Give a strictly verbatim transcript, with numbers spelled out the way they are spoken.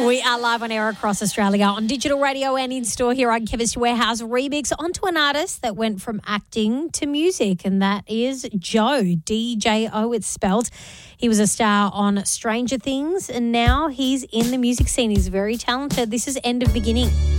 We are live on air across Australia on digital radio and in store here on Chemist Warehouse Remix onto an artist that went from acting to music, and that is Joe, D J O it's spelled. He was a star on Stranger Things and now he's in the music scene. He's very talented. This is End of Beginning.